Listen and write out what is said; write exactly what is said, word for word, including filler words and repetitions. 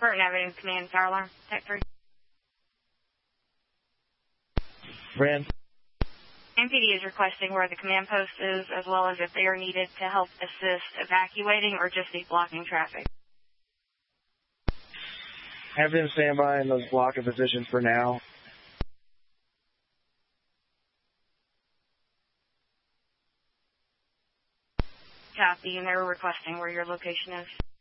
Burton Avenue, Command Fire Alarm, Tech three. Brand. M P D is requesting where the command post is, as well as if they are needed to help assist evacuating or just be blocking traffic. Have them stand by in those blocking positions for now. Copy, and they're requesting where your location is.